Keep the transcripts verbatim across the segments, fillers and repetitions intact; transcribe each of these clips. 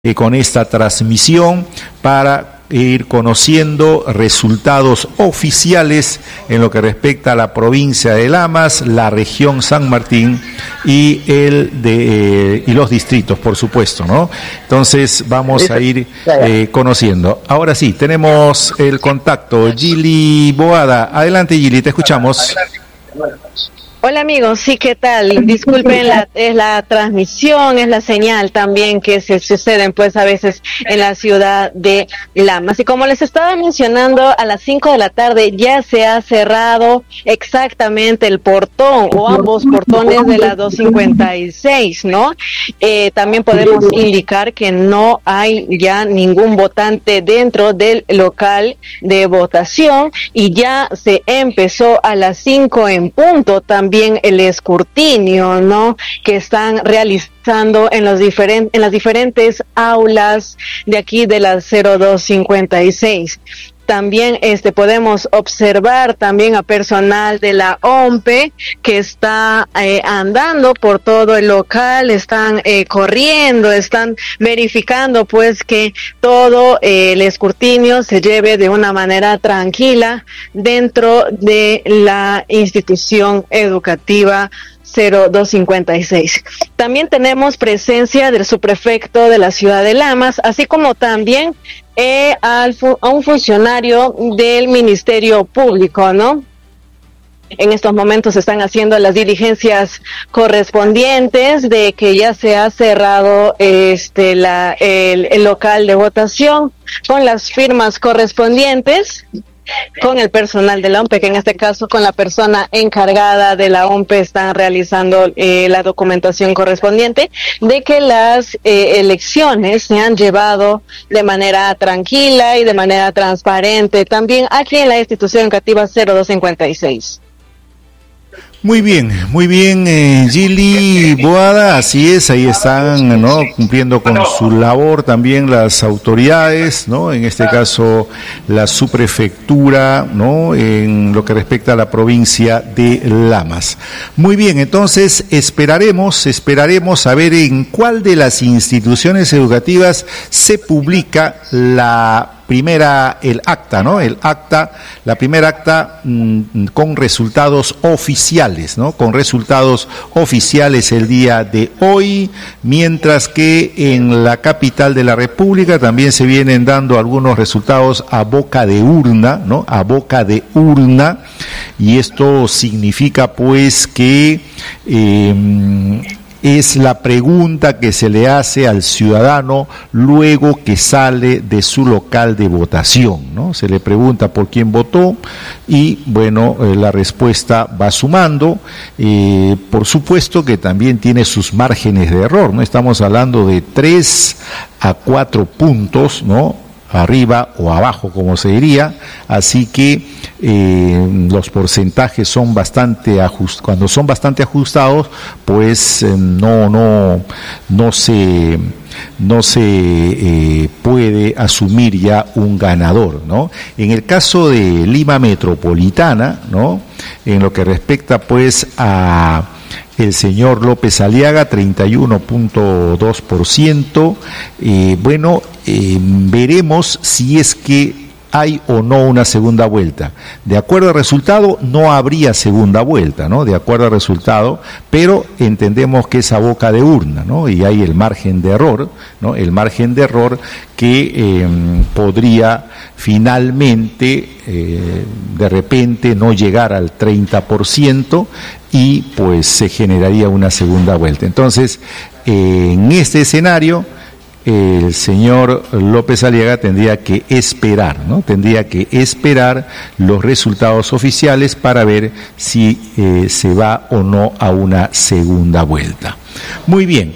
eh, con esta transmisión para ir conociendo resultados oficiales en lo que respecta a la provincia de Lamas, la región San Martín y el de eh, y los distritos, por supuesto, ¿no? Entonces vamos a ir eh, conociendo. Ahora sí, tenemos el contacto. Gili Boada, adelante Gili, te escuchamos. Hola amigos, sí, ¿qué tal? Disculpen, la, es la transmisión, es la señal también que se suceden pues a veces en la ciudad de Lamas. Y como les estaba mencionando, a las cinco de la tarde ya se ha cerrado exactamente el portón o ambos portones de la doscientos cincuenta y seis, ¿no? Eh, también podemos indicar que no hay ya ningún votante dentro del local de votación y ya se empezó a las cinco en punto también. También el escrutinio, ¿no?, que están realizando en los diferentes en las diferentes aulas de aquí de la cero dos cincuenta y seis. También este podemos observar también a personal de la O M P E que está eh, andando por todo el local, están eh, corriendo, están verificando pues que todo eh, el escrutinio se lleve de una manera tranquila dentro de la institución educativa cero dos cincuenta y seis. También tenemos presencia del subprefecto de la ciudad de Lamas, así como también eh, al fu- a un funcionario del Ministerio Público, ¿no? En estos momentos se están haciendo las diligencias correspondientes de que ya se ha cerrado este la el, el local de votación con las firmas correspondientes, con el personal de la O M P E, que en este caso con la persona encargada de la O M P E están realizando eh, la documentación correspondiente de que las eh, elecciones se han llevado de manera tranquila y de manera transparente también aquí en la institución educativa cero dos cincuenta y seis. Muy bien, muy bien, eh, Gili Boada, así es, ahí están, ¿no?, cumpliendo con su labor también las autoridades, ¿no?, en este caso la subprefectura, ¿no?, en lo que respecta a la provincia de Lamas. Muy bien, entonces esperaremos, esperaremos a ver en cuál de las instituciones educativas se publica la primera, el acta, ¿no? El acta, la primera acta mmm, con resultados oficiales, ¿no? Con resultados oficiales el día de hoy, mientras que en la capital de la República también se vienen dando algunos resultados a boca de urna, ¿no? A boca de urna, y esto significa pues que eh, es la pregunta que se le hace al ciudadano luego que sale de su local de votación, ¿no? Se le pregunta por quién votó y, bueno, eh, la respuesta va sumando. Eh, por supuesto que también tiene sus márgenes de error, ¿no? Estamos hablando de tres a cuatro puntos, ¿no?, arriba o abajo, como se diría, así que eh, los porcentajes son bastante ajustados. Cuando son bastante ajustados, pues eh, no no no se no se eh, puede asumir ya un ganador, ¿no? En el caso de Lima Metropolitana, ¿no?, en lo que respecta pues a el señor López Aliaga, treinta y uno punto dos por ciento. Eh, bueno, eh, veremos si es que hay o no una segunda vuelta. De acuerdo al resultado, no habría segunda vuelta, ¿no? De acuerdo al resultado, pero entendemos que es a boca de urna, ¿no? Y hay el margen de error, ¿no? El margen de error que eh, podría finalmente, eh, de repente, no llegar al treinta por ciento y pues se generaría una segunda vuelta. Entonces, eh, en este escenario, el señor López Aliaga tendría que esperar, ¿no? Tendría que esperar los resultados oficiales para ver si eh, se va o no a una segunda vuelta. Muy bien.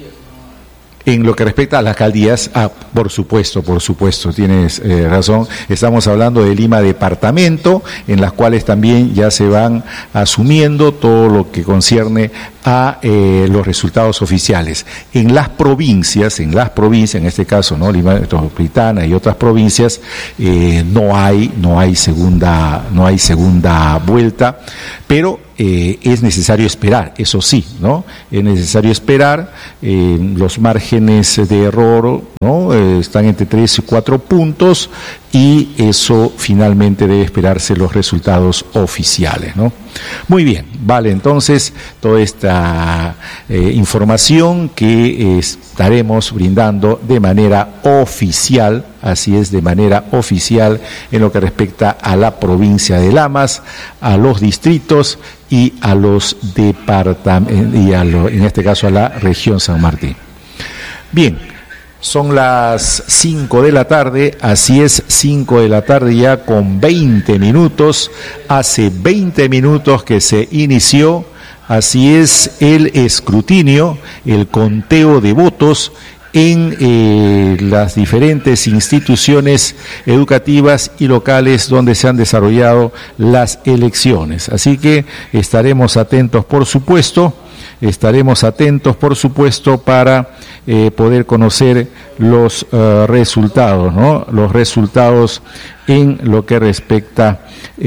En lo que respecta a las alcaldías, ah, por supuesto, por supuesto, tienes eh, razón, estamos hablando de Lima departamento, en las cuales también ya se van asumiendo todo lo que concierne a eh, los resultados oficiales. En las provincias, en las provincias, en este caso, ¿no?, Lima Metropolitana y otras provincias, eh, no hay, no hay segunda, no hay segunda vuelta, pero eh, es necesario esperar, eso sí, ¿no? Es necesario esperar, eh, los márgenes de error, ¿no? Eh, están entre tres y cuatro puntos, y eso finalmente debe esperarse los resultados oficiales, ¿no? Muy bien, vale, entonces toda esta eh, información que eh, estaremos brindando de manera oficial, así es, de manera oficial en lo que respecta a la provincia de Lamas, a los distritos y a los departamentos, y a lo, en este caso a la región San Martín. Bien. Son las cinco de la tarde, así es, cinco de la tarde ya con veinte minutos, hace veinte minutos que se inició, así es, el escrutinio, el conteo de votos en eh, las diferentes instituciones educativas y locales donde se han desarrollado las elecciones. Así que estaremos atentos, por supuesto, estaremos atentos, por supuesto, para eh, poder conocer los uh, resultados, ¿no? Los resultados en lo que respecta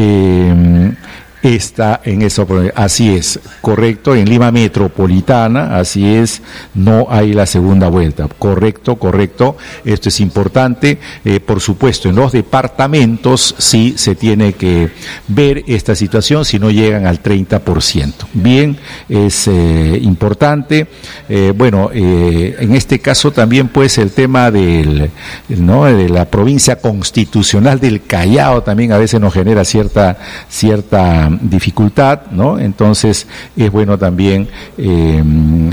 eh, está en eso, así es, correcto, en Lima Metropolitana, así es, no hay la segunda vuelta, correcto, correcto, esto es importante, eh, por supuesto, en los departamentos sí se tiene que ver esta situación si no llegan al treinta por ciento, bien, es eh, importante, eh, bueno, eh, en este caso también pues el tema del, ¿no? de la provincia constitucional del Callao también a veces nos genera cierta, cierta dificultad, ¿no? Entonces es bueno también eh,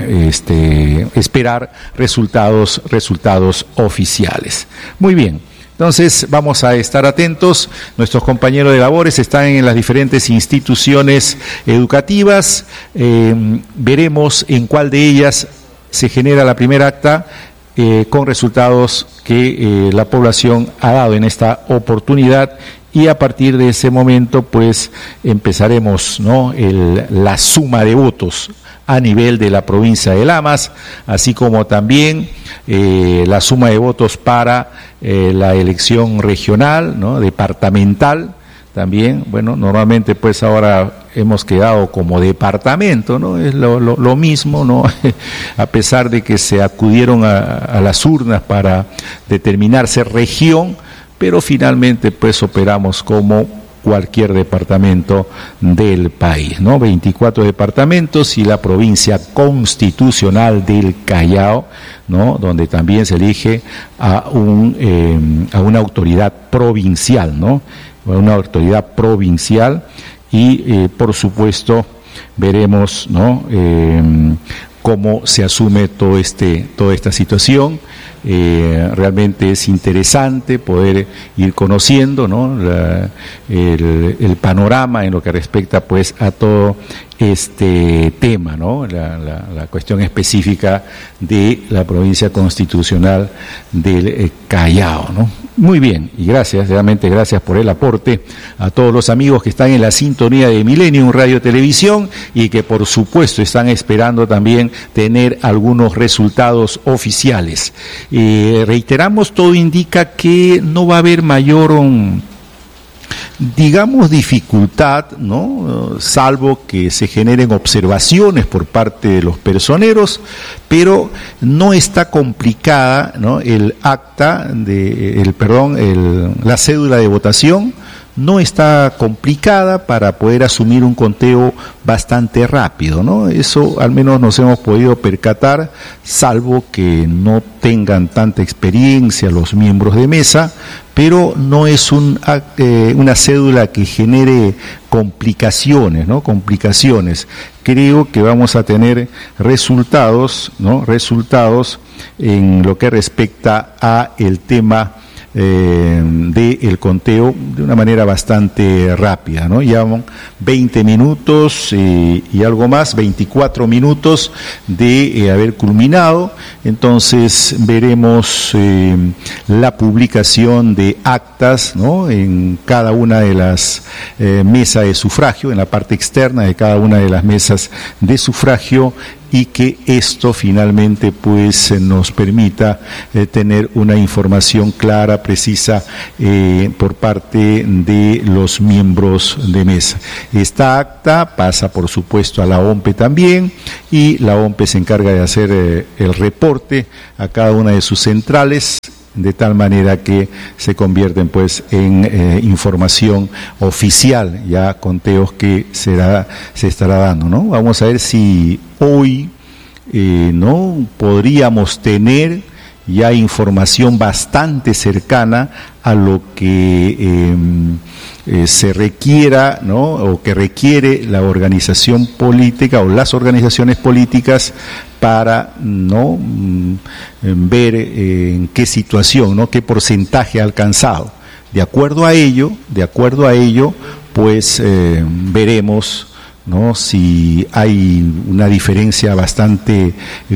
este, esperar resultados, resultados oficiales. Muy bien. Entonces vamos a estar atentos, nuestros compañeros de labores están en las diferentes instituciones educativas, eh, veremos en cuál de ellas se genera la primera acta eh, con resultados que eh, la población ha dado en esta oportunidad. Y a partir de ese momento, pues, empezaremos, ¿no? El, la suma de votos a nivel de la provincia de Lamas, así como también eh, la suma de votos para eh, la elección regional, ¿no? Departamental, también, bueno, normalmente, pues, ahora hemos quedado como departamento, ¿no? Es lo, lo, lo mismo, ¿no? A pesar de que se acudieron a, a las urnas para determinarse región, pero finalmente pues operamos como cualquier departamento del país, ¿no? veinticuatro departamentos y la provincia constitucional del Callao, ¿no? Donde también se elige a un eh, a una autoridad provincial, ¿no? A una autoridad provincial y eh, por supuesto veremos, ¿no? Eh, cómo se asume todo este toda esta situación. Eh, realmente es interesante poder ir conociendo, ¿no? La, el, el panorama en lo que respecta pues a todo este tema, ¿no? La, la, la cuestión específica de la provincia constitucional del eh, Callao, ¿no? Muy bien, y gracias, realmente gracias por el aporte a todos los amigos que están en la sintonía de Millennium Radio Televisión y que por supuesto están esperando también tener algunos resultados oficiales. Eh, reiteramos, todo indica que no va a haber mayor, um, digamos, dificultad, ¿no? Salvo que se generen observaciones por parte de los personeros, pero no está complicada, ¿no? El acta de, el perdón, el, la cédula de votación no está complicada para poder asumir un conteo bastante rápido, ¿no? Eso al menos nos hemos podido percatar, salvo que no tengan tanta experiencia los miembros de mesa, pero no es un, eh, una cédula que genere complicaciones, ¿no? Complicaciones. Creo que vamos a tener resultados, ¿no? Resultados en lo que respecta a el tema Eh, del conteo de una manera bastante rápida, ¿no? Llevan veinte minutos eh, y algo más, veinticuatro minutos de eh, haber culminado, entonces veremos eh, la publicación de actas, ¿no? En cada una de las eh, mesas de sufragio, en la parte externa de cada una de las mesas de sufragio, y que esto finalmente pues nos permita eh, tener una información clara, precisa eh, por parte de los miembros de mesa. Esta acta pasa por supuesto a la O M P E también, y la O M P E se encarga de hacer eh, el reporte a cada una de sus centrales, de tal manera que se convierten pues en eh, información oficial, ya conteos que será, se estará dando, ¿no? Vamos a ver si hoy eh, no podríamos tener ya información bastante cercana a lo que eh, eh, se requiera, ¿no? O que requiere la organización política o las organizaciones políticas para no mm, ver eh, en qué situación, ¿no? Qué porcentaje ha alcanzado. De acuerdo a ello, de acuerdo a ello, pues eh, veremos, ¿no? Si hay una diferencia bastante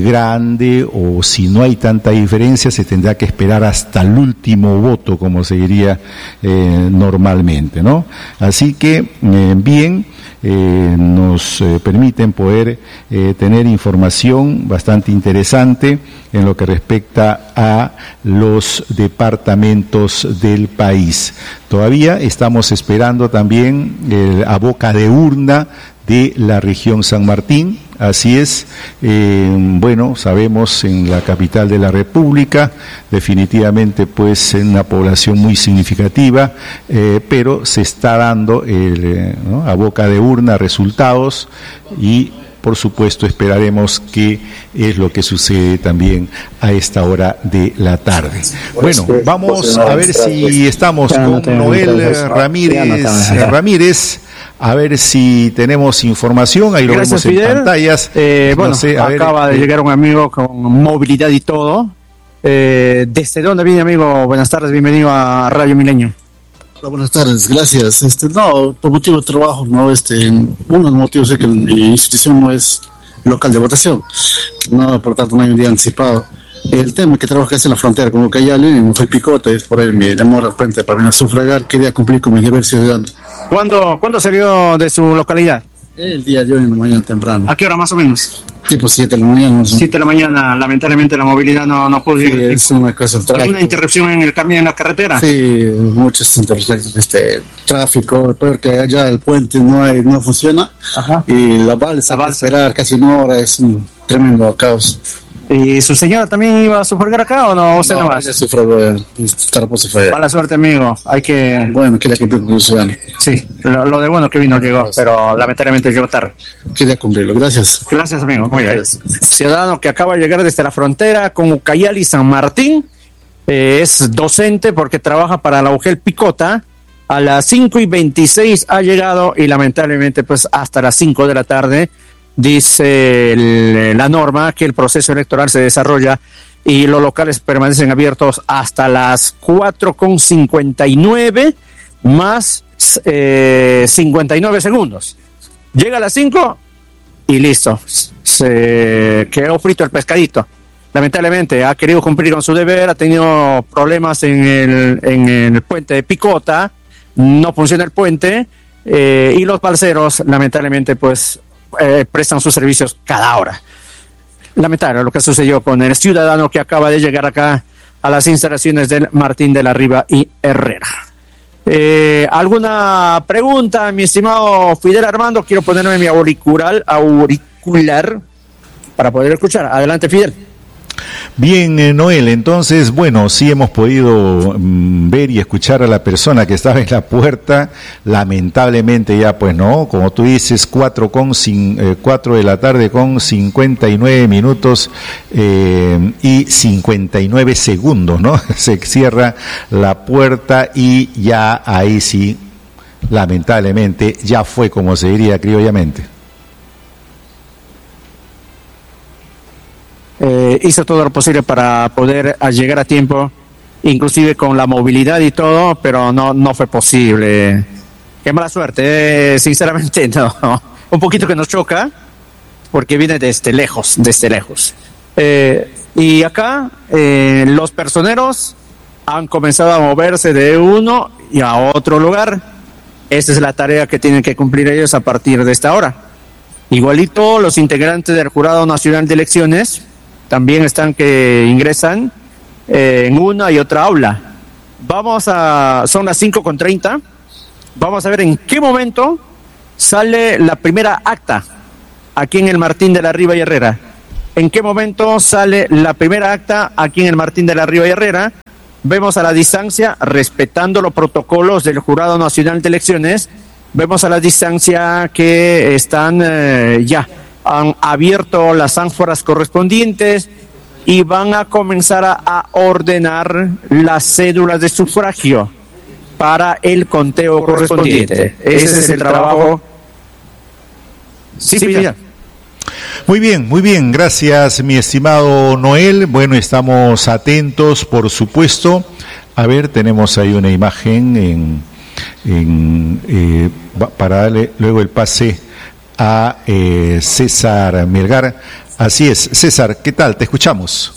grande o si no hay tanta diferencia, se tendrá que esperar hasta el último voto, como se diría eh, normalmente, ¿no? Así que, eh, bien, eh, nos eh, permiten poder eh, tener información bastante interesante en lo que respecta a los departamentos del país. Todavía estamos esperando también eh, a boca de urna de la región San Martín. Así es, eh, bueno, sabemos en la capital de la República, definitivamente pues en una población muy significativa, eh, pero se está dando el, eh, ¿no? a boca de urna resultados, y por supuesto esperaremos qué es lo que sucede también a esta hora de la tarde. Bueno, vamos a ver si estamos con Noel Ramírez Ramírez. A ver si tenemos información, ahí lo Gracias, vemos en Fidel. pantallas. Eh, no bueno, sé, acaba ver, de llegar un amigo con movilidad y todo. Eh, ¿Desde dónde viene, amigo? Buenas tardes, bienvenido a Radio Milenio. Hola, buenas tardes, gracias. Este, no, por motivo de trabajo, no, este, uno de los motivos es que mi institución no es local de votación, no, por tanto no hay un día anticipado. El tema que trabajo es en la frontera, como que allá no fue Picota, es por ahí mi demora al frente para venir a sufragar, quería cumplir con mi deber ciudadano. ¿Cuándo, ¿Cuándo salió de su localidad? El día de hoy en la mañana temprano. ¿A qué hora más o menos? Tipo siete de la mañana. siete de la mañana, lamentablemente la movilidad no, no pudo llegar. Sí, es una cosa del tráfico. ¿Hay una interrupción en el camino, en la carretera? Sí, muchas interrupciones, este, tráfico, porque allá el puente no hay, no funciona. Ajá. Y la balsa, la balsa. esperar casi una hora, es un tremendo caos. ¿Y su señora también iba a sufragar acá o no? ¿Usted no, no ella sufragó, estar por sufragar. Mala suerte, amigo. Hay que... Bueno, quería cumplir con el ciudadano. Sí, lo, lo de bueno que vino llegó, pero lamentablemente llegó tarde. Quería cumplirlo, gracias. Gracias, amigo. Muy bien. Ciudadano que acaba de llegar desde la frontera con Ucayali, San Martín, eh, es docente porque trabaja para la U G E L Picota. A las cinco y veintiséis ha llegado y lamentablemente pues hasta las cinco de la tarde dice el, la norma que el proceso electoral se desarrolla y los locales permanecen abiertos hasta las cuatro con cincuenta y nueve más eh, cincuenta y nueve segundos. Llega a las cinco y listo, se quedó frito el pescadito. Lamentablemente ha querido cumplir con su deber, ha tenido problemas en el, en el puente de Picota, no funciona el puente eh, y los balseros lamentablemente pues Eh, prestan sus servicios cada hora. Lamentable lo que sucedió con el ciudadano que acaba de llegar acá a las instalaciones del Martín de la Riva y Herrera. Eh, ¿Alguna pregunta, mi estimado Fidel Armando? Quiero ponerme mi auricular, auricular para poder escuchar. Adelante, Fidel. Bien, eh, Noel, entonces, bueno, sí hemos podido mm, ver y escuchar a la persona que estaba en la puerta, lamentablemente ya, pues no, como tú dices, cuatro con cin, eh, cuatro de la tarde con cincuenta y nueve minutos eh, y cincuenta y nueve segundos, ¿no? Se cierra la puerta y ya ahí sí, lamentablemente, ya fue, como se diría criollamente. Eh, hizo todo lo posible para poder llegar a tiempo, inclusive con la movilidad y todo, pero no no fue posible. Qué mala suerte, eh, sinceramente, no. Un poquito que nos choca, porque viene desde lejos, desde lejos. Eh, y acá, eh, los personeros han comenzado a moverse de uno y a otro lugar. Esa es la tarea que tienen que cumplir ellos a partir de esta hora. Igualito los integrantes del Jurado Nacional de Elecciones también están que ingresan eh, en una y otra aula. Vamos a, son las cinco con treinta, vamos a ver en qué momento sale la primera acta aquí en el Martín de la Riva y Herrera. ¿En qué momento sale la primera acta aquí en el Martín de la Riva y Herrera? Vemos a la distancia, respetando los protocolos del Jurado Nacional de Elecciones, vemos a la distancia que están eh, ya, han abierto las ánforas correspondientes y van a comenzar a, a ordenar las cédulas de sufragio para el conteo correspondiente. Ese es el trabajo. Sí, sí, ya. Muy bien, muy bien, gracias mi estimado Noel. Bueno, estamos atentos, por supuesto. A ver, tenemos ahí una imagen en, en, eh, para darle luego el pase a eh, César Melgar. Así es, César, ¿qué tal? Te escuchamos.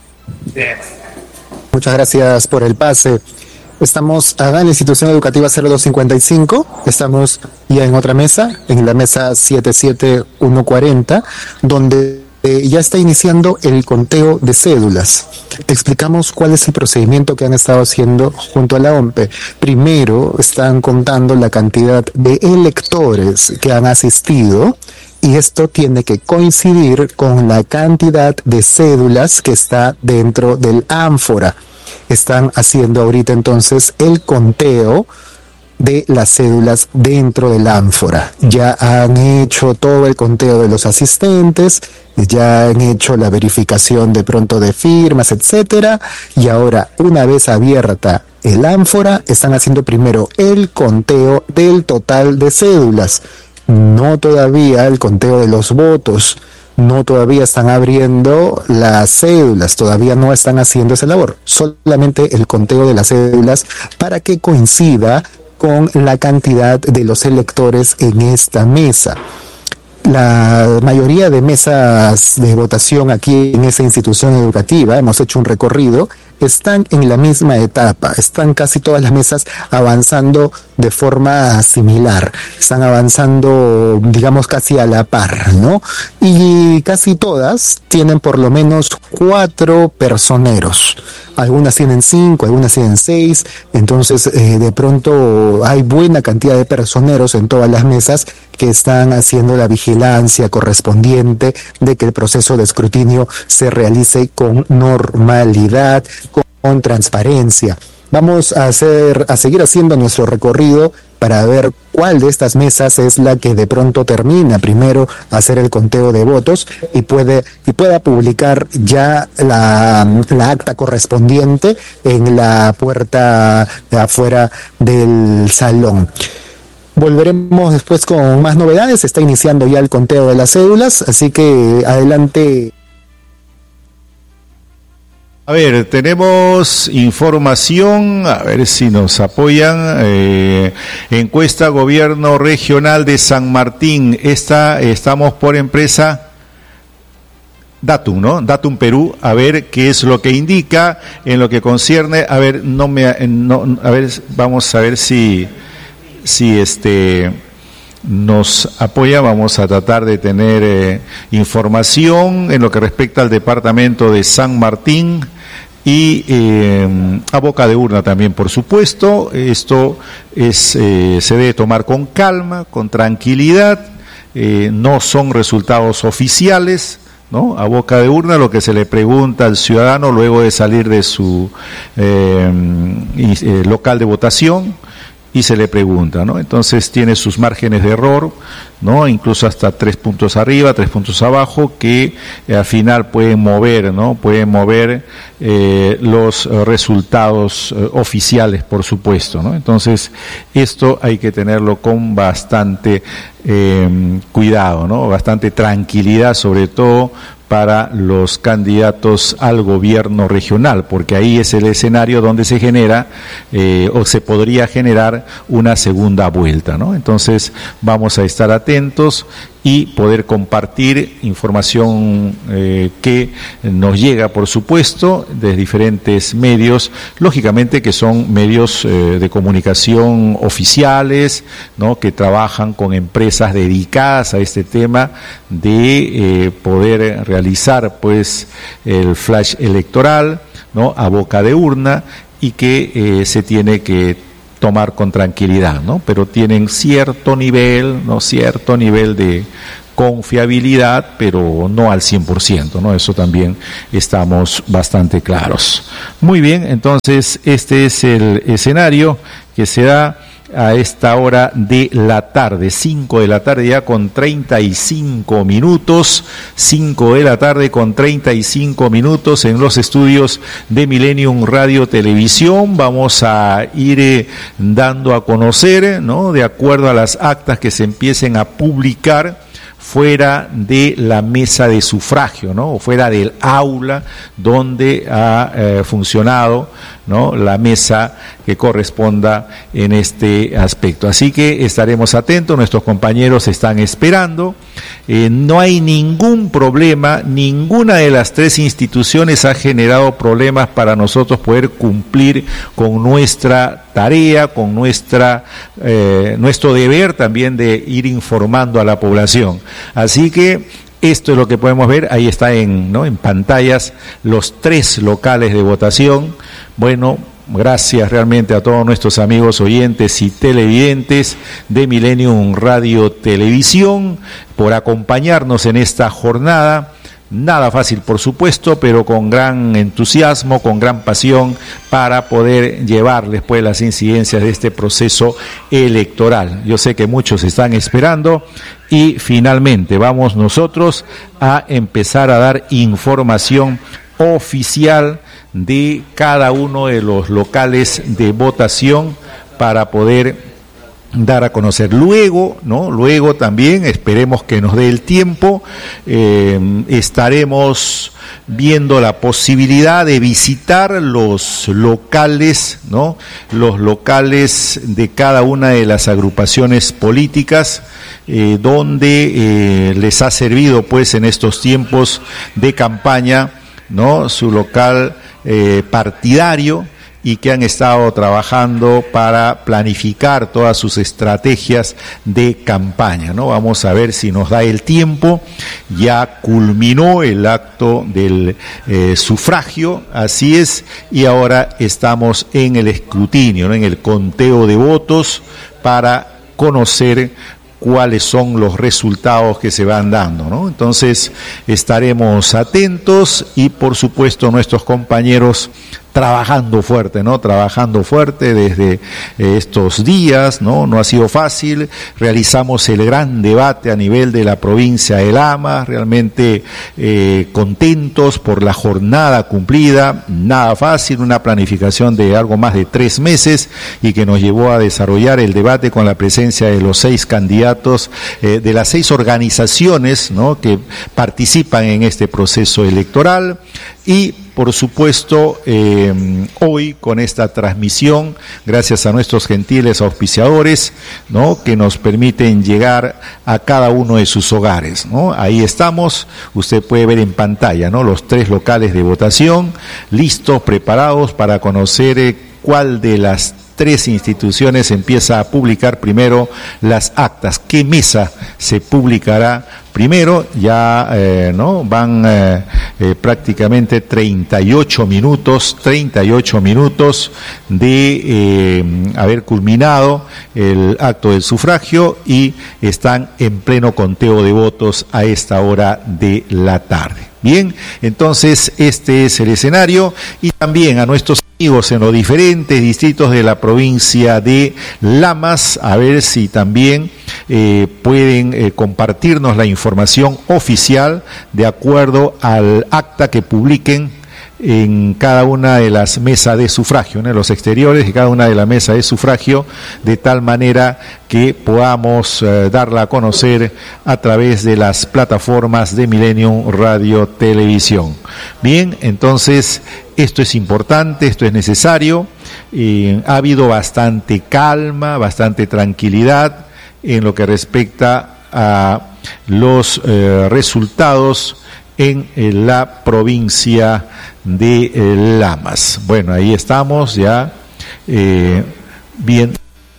Muchas gracias por el pase. Estamos acá en la institución educativa cero dos cincuenta y cinco, estamos ya en otra mesa, en la mesa siete siete uno cuarenta, donde eh, ya está iniciando el conteo de cédulas. Explicamos cuál es el procedimiento que han estado haciendo junto a la O M P E. Primero están contando la cantidad de electores que han asistido, y esto tiene que coincidir con la cantidad de cédulas que está dentro del ánfora. Están haciendo ahorita entonces el conteo de las cédulas dentro del ánfora. Ya han hecho todo el conteo de los asistentes, ya han hecho la verificación de pronto de firmas, etcétera, y ahora, una vez abierta el ánfora, están haciendo primero el conteo del total de cédulas, no todavía el conteo de los votos. No todavía están abriendo las cédulas, todavía no están haciendo esa labor, solamente el conteo de las cédulas para que coincida con la cantidad de los electores en esta mesa. La mayoría de mesas de votación aquí en esa institución educativa, hemos hecho un recorrido, están en la misma etapa, están casi todas las mesas avanzando de forma similar, están avanzando, digamos, casi a la par, ¿no? Y casi todas tienen por lo menos cuatro personeros, algunas tienen cinco, algunas tienen seis, entonces eh, de pronto hay buena cantidad de personeros en todas las mesas que están haciendo la vigilancia correspondiente de que el proceso de escrutinio se realice con normalidad, con transparencia. Vamos a hacer, a seguir haciendo nuestro recorrido para ver cuál de estas mesas es la que de pronto termina primero hacer el conteo de votos y puede y pueda publicar ya la, la acta correspondiente en la puerta de afuera del salón. Volveremos después con más novedades. Se está iniciando ya el conteo de las cédulas, así que adelante. A ver, tenemos información, a ver si nos apoyan. Eh, encuesta Gobierno Regional de San Martín. Esta estamos por empresa Datum, ¿no? Datum Perú, a ver qué es lo que indica en lo que concierne. A ver, no me, no, a ver, vamos a ver si, si este nos apoya. Vamos a tratar de tener eh, información en lo que respecta al departamento de San Martín y eh, a boca de urna también, por supuesto. Esto es eh, se debe tomar con calma, con tranquilidad. Eh, no son resultados oficiales, ¿no? A boca de urna, lo que se le pregunta al ciudadano luego de salir de su eh, eh, local de votación, y se le pregunta, ¿no? Entonces tiene sus márgenes de error, ¿no? Incluso hasta tres puntos arriba, tres puntos abajo, que eh, al final pueden mover, ¿no? Pueden mover eh, los eh, resultados eh, oficiales, por supuesto, ¿no? Entonces esto hay que tenerlo con bastante eh, cuidado, ¿no? Bastante tranquilidad, sobre todo para los candidatos al gobierno regional, porque ahí es el escenario donde se genera eh, o se podría generar una segunda vuelta, ¿no? Entonces vamos a estar atentos y poder compartir información eh, que nos llega, por supuesto, de diferentes medios, lógicamente que son medios eh, de comunicación oficiales, ¿no?, que trabajan con empresas dedicadas a este tema de eh, poder realizar pues el flash electoral, ¿no?, a boca de urna, y que eh, se tiene que tomar con tranquilidad, ¿no? Pero tienen cierto nivel, ¿no?, cierto nivel de confiabilidad, pero no al cien por ciento, ¿no? Eso también estamos bastante claros. Muy bien, entonces este es el escenario que se da a esta hora de la tarde, cinco de la tarde ya con treinta y cinco minutos, cinco de la tarde con treinta y cinco minutos en los estudios de Millennium Radio Televisión. Vamos a ir eh, dando a conocer, ¿no?, de acuerdo a las actas que se empiecen a publicar fuera de la mesa de sufragio, ¿no?, o fuera del aula donde ha eh, funcionado, ¿no?, la mesa que corresponda en este aspecto. Así que estaremos atentos, nuestros compañeros están esperando. Eh, no hay ningún problema, ninguna de las tres instituciones ha generado problemas para nosotros poder cumplir con nuestra tarea, con nuestra eh, nuestro deber también de ir informando a la población. Así que esto es lo que podemos ver, ahí está en, ¿no?, en pantallas los tres locales de votación. Bueno, gracias realmente a todos nuestros amigos oyentes y televidentes de Millennium Radio Televisión por acompañarnos en esta jornada. Nada fácil, por supuesto, pero con gran entusiasmo, con gran pasión para poder llevarles pues las incidencias de este proceso electoral. Yo sé que muchos están esperando y finalmente vamos nosotros a empezar a dar información oficial de cada uno de los locales de votación para poder dar a conocer. Luego, ¿no? Luego también, esperemos que nos dé el tiempo, eh, estaremos viendo la posibilidad de visitar los locales, ¿no?, los locales de cada una de las agrupaciones políticas, eh, donde eh, les ha servido pues en estos tiempos de campaña, ¿no?, su local eh, partidario, y que han estado trabajando para planificar todas sus estrategias de campaña, ¿no? Vamos a ver si nos da el tiempo. Ya culminó el acto del eh, sufragio, así es, y ahora estamos en el escrutinio, ¿no?, en el conteo de votos para conocer cuáles son los resultados que se van dando, ¿no? Entonces estaremos atentos y por supuesto nuestros compañeros trabajando fuerte, ¿no? Trabajando fuerte desde eh, estos días, ¿no? No ha sido fácil. Realizamos el gran debate a nivel de la provincia de Lama, realmente eh, contentos por la jornada cumplida, nada fácil, una planificación de algo más de tres meses y que nos llevó a desarrollar el debate con la presencia de los seis candidatos, eh, de las seis organizaciones, ¿no?, que participan en este proceso electoral. Y por supuesto, eh, hoy con esta transmisión, gracias a nuestros gentiles auspiciadores, ¿no?, que nos permiten llegar a cada uno de sus hogares, ¿no? Ahí estamos, usted puede ver en pantalla, ¿no?, los tres locales de votación, listos, preparados para conocer eh, cuál de las tres instituciones empieza a publicar primero las actas, qué mesa se publicará primero. Ya eh, no van eh, eh, prácticamente treinta y ocho minutos de eh, haber culminado el acto del sufragio y están en pleno conteo de votos a esta hora de la tarde. Bien, entonces este es el escenario, y también a nuestros amigos en los diferentes distritos de la provincia de Lamas, a ver si también eh, pueden eh, compartirnos la información oficial de acuerdo al acta que publiquen en cada una de las mesas de sufragio, ¿no? En los exteriores de cada una de las mesas de sufragio, de tal manera que podamos eh, darla a conocer a través de las plataformas de Millennium Radio Televisión. Bien, entonces esto es importante, esto es necesario. Eh, ha habido bastante calma, bastante tranquilidad en lo que respecta a los eh, resultados en eh, la provincia de eh, Lamas. Bueno, ahí estamos ya eh, bien.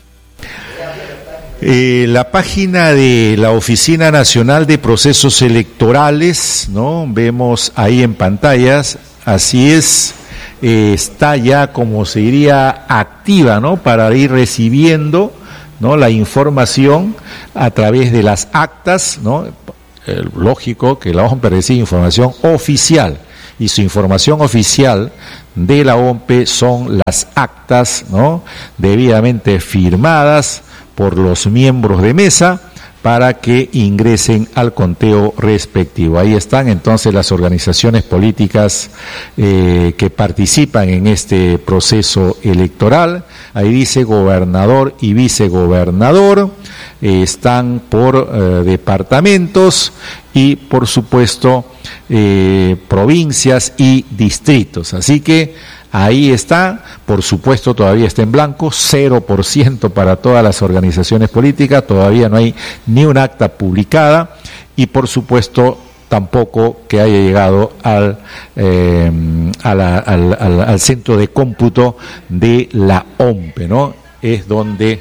Eh, la página de la Oficina Nacional de Procesos Electorales, ¿no? Vemos ahí en pantallas, así es, eh, está ya, como se diría, activa, ¿no? Para ir recibiendo, ¿no? La información a través de las actas, ¿no? Eh, lógico que la O M P recibe información oficial, y su información oficial de la O M P son las actas, ¿no? Debidamente firmadas por los miembros de mesa para que ingresen al conteo respectivo. Ahí están entonces las organizaciones políticas eh, que participan en este proceso electoral. Ahí dice gobernador y vicegobernador, eh, están por eh, departamentos y por supuesto eh, provincias y distritos. Así que ahí está, por supuesto todavía está en blanco, cero por ciento para todas las organizaciones políticas, todavía no hay ni un acta publicada y por supuesto tampoco que haya llegado al, eh, a la, al, al, al centro de cómputo de la O M P, ¿no? Es donde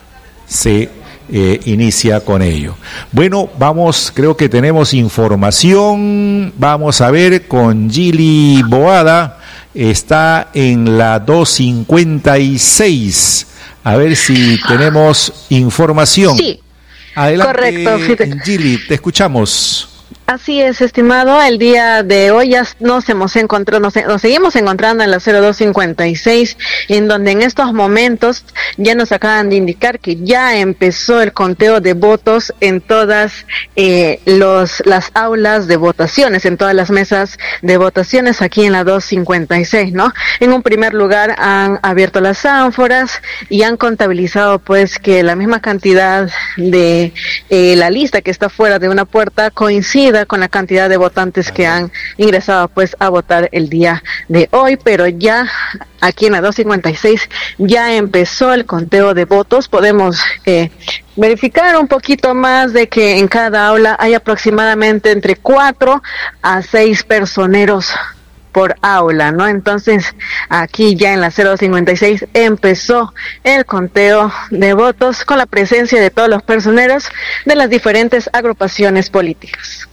se eh, inicia con ello. Bueno, vamos, creo que tenemos información, vamos a ver con Gili Boada. Está en la dos cincuenta y seis. A ver si tenemos información. Sí, adelante, correcto. Gili, te escuchamos. Así es, estimado, el día de hoy ya nos hemos encontrado, nos, nos seguimos encontrando en la cero dos cincuenta y seis, en donde en estos momentos ya nos acaban de indicar que ya empezó el conteo de votos en todas eh, los las aulas de votaciones, en todas las mesas de votaciones aquí en la dos cincuenta y seis, ¿no? En un primer lugar han abierto las ánforas y han contabilizado pues que la misma cantidad de eh, la lista que está fuera de una puerta coincide con la cantidad de votantes que han ingresado pues a votar el día de hoy, pero ya aquí en la dos cincuenta y seis ya empezó el conteo de votos. Podemos eh, verificar un poquito más de que en cada aula hay aproximadamente entre cuatro a seis personeros por aula, ¿no? Entonces, aquí ya en la cero cincuenta y seis empezó el conteo de votos con la presencia de todos los personeros de las diferentes agrupaciones políticas.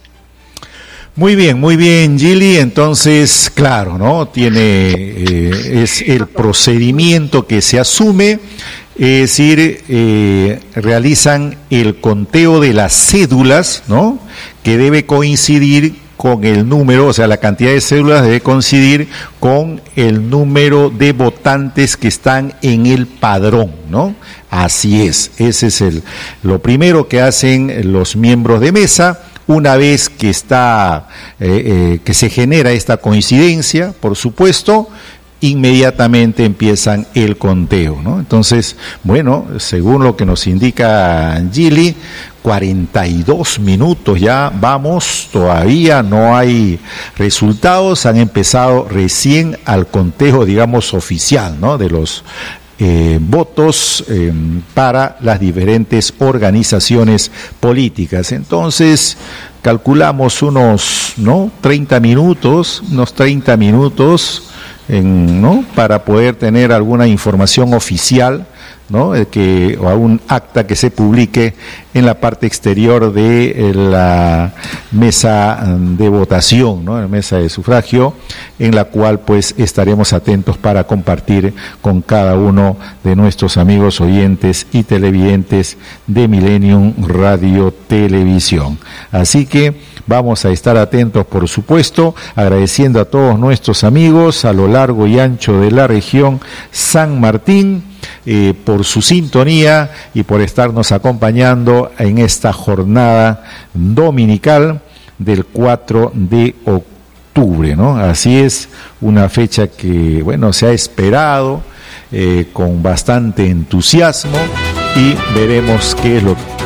Muy bien, muy bien, Gili. Entonces, claro, ¿no? Tiene, eh, es el procedimiento que se asume, es decir, eh, realizan el conteo de las cédulas, ¿no? Que debe coincidir con el número, o sea, la cantidad de cédulas debe coincidir con el número de votantes que están en el padrón, ¿no? Así es, ese es el, lo primero que hacen los miembros de mesa. Una vez que está, eh, eh, que se genera esta coincidencia, por supuesto, inmediatamente empiezan el conteo, ¿no? Entonces, bueno, según lo que nos indica Gili, cuarenta y dos minutos ya vamos, todavía no hay resultados, han empezado recién al conteo, digamos, oficial, ¿no? De los Eh, votos eh, para las diferentes organizaciones políticas. Entonces, calculamos unos, ¿no? treinta minutos, unos treinta minutos, en, ¿no? Para poder tener alguna información oficial, ¿no? Que, o algún acta que se publique en la parte exterior de eh, la mesa de votación, ¿no? En la mesa de sufragio, en la cual pues estaremos atentos para compartir con cada uno de nuestros amigos oyentes y televidentes de Millennium Radio Televisión. Así que vamos a estar atentos, por supuesto, agradeciendo a todos nuestros amigos a lo largo y ancho de la región San Martín, Eh, por su sintonía y por estarnos acompañando en esta jornada dominical del cuatro de octubre. octubre, ¿no? Así es, una fecha que, bueno, se ha esperado eh, con bastante entusiasmo y veremos qué es lo que